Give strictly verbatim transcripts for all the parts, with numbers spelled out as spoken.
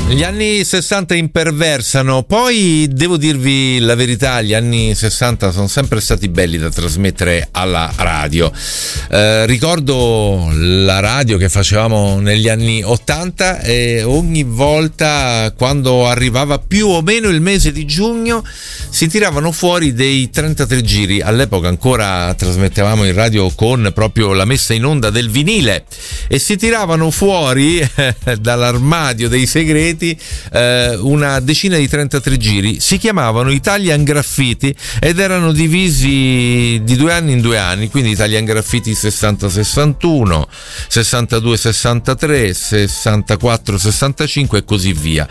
Gli anni sessanta imperversano, poi devo dirvi la verità, gli anni sessanta sono sempre stati belli da trasmettere alla radio. Eh, ricordo la radio che facevamo negli anni ottanta e ogni volta quando arrivava più o meno il mese di giugno si tiravano fuori dei trentatré giri. All'epoca ancora trasmettevamo in radio con proprio la messa in onda del vinile e si tiravano fuori eh, dall'armadio dei segreti eh, una decina di trentatré giri. Si chiamavano Italian Graffiti ed erano divisi di due anni in due anni, quindi Italian Graffiti sessanta sessantuno, sessantadue sessantatré, sessantaquattro sessantacinque e così via,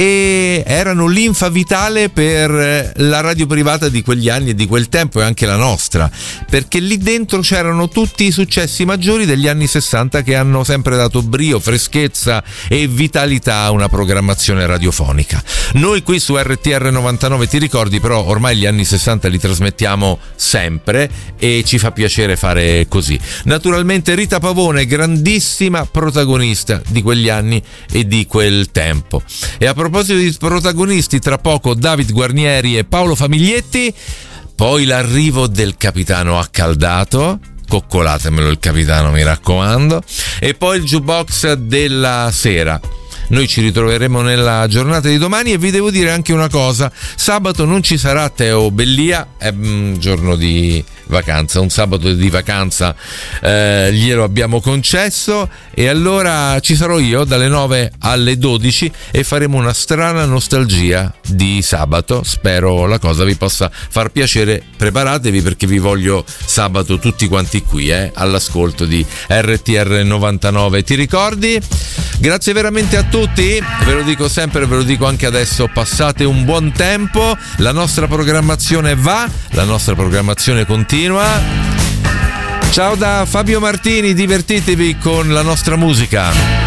e erano linfa vitale per la radio privata di quegli anni e di quel tempo, e anche la nostra, perché lì dentro c'erano tutti i successi maggiori degli anni sessanta che hanno sempre dato brio, freschezza e vitalità a una programmazione radiofonica. Noi qui su R T R novantanove ti ricordi, però ormai gli anni sessanta li trasmettiamo sempre e ci fa piacere fare così. Naturalmente Rita Pavone, grandissima protagonista di quegli anni e di quel tempo. E a proposito di protagonisti, tra poco David Guarnieri e Paolo Famiglietti, poi l'arrivo del capitano accaldato, coccolatemelo il capitano, mi raccomando, e poi il jukebox della sera. Noi ci ritroveremo nella giornata di domani e vi devo dire anche una cosa: sabato non ci sarà Teo Bellia, è un giorno di vacanza, un sabato di vacanza eh, glielo abbiamo concesso, e allora ci sarò io dalle nove alle dodici e faremo una strana nostalgia di sabato. Spero la cosa vi possa far piacere, preparatevi perché vi voglio sabato tutti quanti qui eh, all'ascolto di R T R novantanove. Ti ricordi? Grazie veramente a tutti, ve lo dico sempre, ve lo dico anche adesso, passate un buon tempo, la nostra programmazione va, la nostra programmazione continua. Ciao da Fabio Martini, divertitevi con la nostra musica.